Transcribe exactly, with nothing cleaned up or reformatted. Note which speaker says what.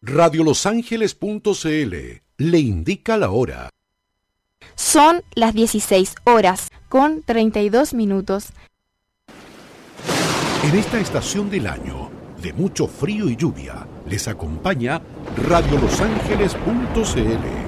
Speaker 1: radio los ángeles punto c l le indica la hora.
Speaker 2: Son las dieciséis horas con treinta y dos minutos.
Speaker 1: En esta estación del año, de mucho frío y lluvia, les acompaña radio los ángeles punto c l.